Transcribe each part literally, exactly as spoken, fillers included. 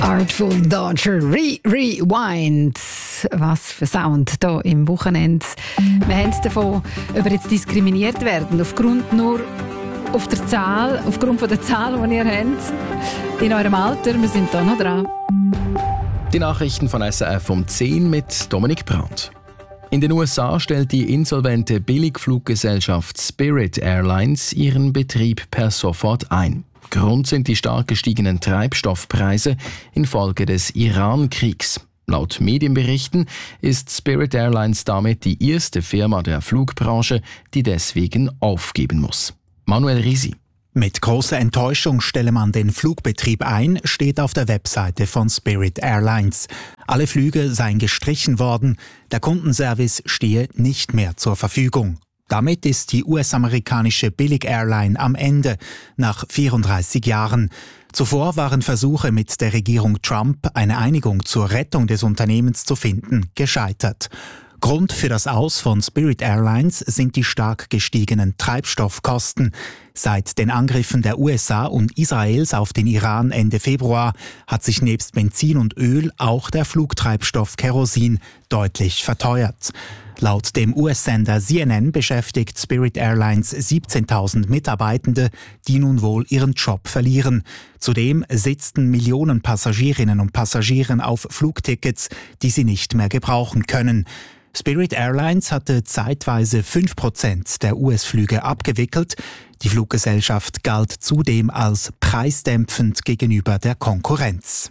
Artful Dodger, Re Rewind. Was für Sound hier im Wochenende. Wir haben es davon, ob wir jetzt diskriminiert werden, aufgrund nur auf der Zahl, aufgrund von der Zahl, die ihr habt, in eurem Alter. Wir sind da noch dran. Die Nachrichten von S R F um zehn mit Dominik Brandt. In den U S A stellt die insolvente Billigfluggesellschaft Spirit Airlines ihren Betrieb per sofort ein. Grund sind die stark gestiegenen Treibstoffpreise infolge des Iran-Kriegs. Laut Medienberichten ist Spirit Airlines damit die erste Firma der Flugbranche, die deswegen aufgeben muss. Manuel Risi. Mit großer Enttäuschung stelle man den Flugbetrieb ein, steht auf der Webseite von Spirit Airlines. Alle Flüge seien gestrichen worden, der Kundenservice stehe nicht mehr zur Verfügung. Damit ist die U S-amerikanische Billig-Airline am Ende, nach vierunddreißig Jahren. Zuvor waren Versuche mit der Regierung Trump, eine Einigung zur Rettung des Unternehmens zu finden, gescheitert. Grund für das Aus von Spirit Airlines sind die stark gestiegenen Treibstoffkosten. Seit den Angriffen der U S A und Israels auf den Iran Ende Februar hat sich nebst Benzin und Öl auch der Flugtreibstoff Kerosin deutlich verteuert. Laut dem U S-Sender C N N beschäftigt Spirit Airlines siebzehntausend Mitarbeitende, die nun wohl ihren Job verlieren. Zudem sitzen Millionen Passagierinnen und Passagieren auf Flugtickets, die sie nicht mehr gebrauchen können. Spirit Airlines hatte zeitweise fünf Prozent der U S-Flüge abgewickelt. Die Fluggesellschaft galt zudem als preisdämpfend gegenüber der Konkurrenz.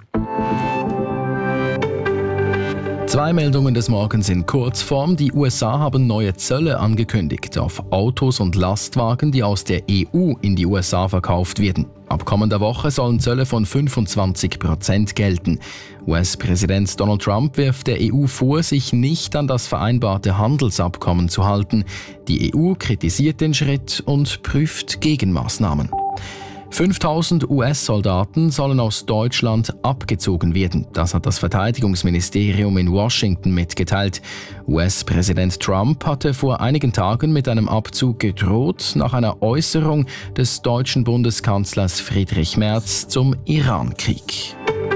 Zwei Meldungen des Morgens in Kurzform. Die U S A haben neue Zölle angekündigt auf Autos und Lastwagen, die aus der E U in die U S A verkauft werden. Ab kommender Woche sollen Zölle von fünfundzwanzig Prozent gelten. U S-Präsident Donald Trump wirft der E U vor, sich nicht an das vereinbarte Handelsabkommen zu halten. Die E U kritisiert den Schritt und prüft Gegenmaßnahmen. fünftausend U S-Soldaten sollen aus Deutschland abgezogen werden. Das hat das Verteidigungsministerium in Washington mitgeteilt. U S-Präsident Trump hatte vor einigen Tagen mit einem Abzug gedroht, nach einer Äußerung des deutschen Bundeskanzlers Friedrich Merz zum Iran-Krieg.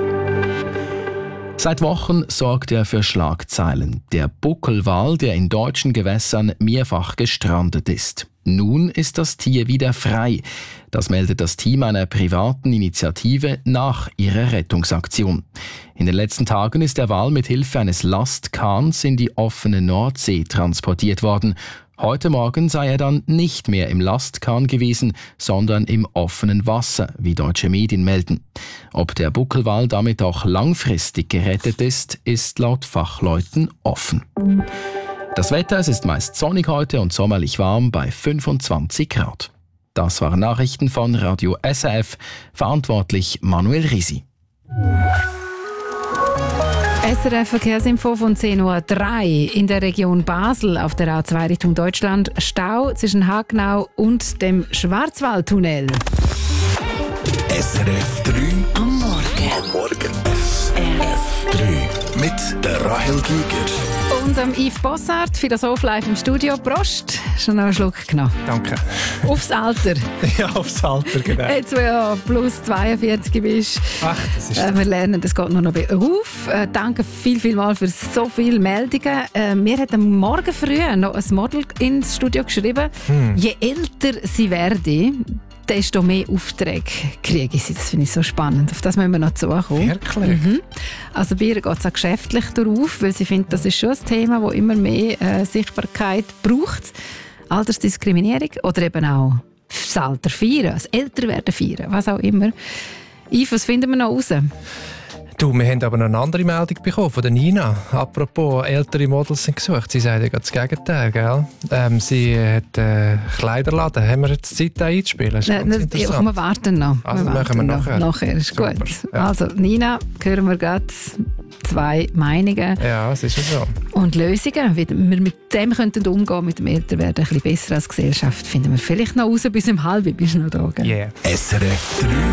Seit Wochen sorgt er für Schlagzeilen. Der Buckelwal, der in deutschen Gewässern mehrfach gestrandet ist. Nun ist das Tier wieder frei. Das meldet das Team einer privaten Initiative nach ihrer Rettungsaktion. In den letzten Tagen ist der Wal mit Hilfe eines Lastkahns in die offene Nordsee transportiert worden. Heute Morgen sei er dann nicht mehr im Lastkahn gewesen, sondern im offenen Wasser, wie deutsche Medien melden. Ob der Buckelwal damit auch langfristig gerettet ist, ist laut Fachleuten offen. Das Wetter, es ist meist sonnig heute und sommerlich warm bei fünfundzwanzig Grad. Das waren Nachrichten von Radio S R F, verantwortlich Manuel Risi. S R F-Verkehrsinfo von zehn Uhr drei in der Region Basel auf der A zwei Richtung Deutschland. Stau zwischen Hagenau und dem Schwarzwaldtunnel. S R F drei am Morgen. Am Morgen. S R F drei mit der Rahel Giger. Und am Yves Bossart, Philosoph live im Studio. Prost, schon noch einen Schluck genommen. Danke. Aufs Alter. Ja, aufs Alter, genau. Jetzt, wo du ja plus zweiundvierzig bist. Ach, das ist... Äh, wir lernen, das geht nur noch auf. Äh, danke viel, viel mal für so viele Meldungen. Äh, mir hat am Morgen früh noch ein Model ins Studio geschrieben, hm. je älter sie werde, desto mehr Aufträge kriege ich. Das finde ich so spannend. Auf das müssen wir noch zukommen. Wirklich? Mhm. Also bei ihr geht es auch geschäftlich darauf, weil sie findet, das ist schon ein Thema, das immer mehr äh, Sichtbarkeit braucht. Altersdiskriminierung oder eben auch das Alter feiern, das Älterwerden feiern, was auch immer. Yves, was finden wir noch raus? Du, wir haben aber noch eine andere Meldung bekommen von der Nina. Apropos, ältere Models sind gesucht. Sie sagt ja gerade das Gegenteil, gell? Ähm, sie hat einen Kleiderladen. Haben wir jetzt Zeit, da einzuspielen? Das ist ganz ne, interessant. Ja, wir warten noch. Also wir machen wir nachher. Nachher ist Super. Gut. Ja. Also, Nina, hören wir gerade zwei Meinungen. Ja, es ist ja so. Und Lösungen, wie wir mit dem könnten umgehen, mit dem Älterwerden, ein bisschen besser als Gesellschaft, finden wir vielleicht noch raus bis um halb. Bist du noch da? Gell? Yeah. S R F drei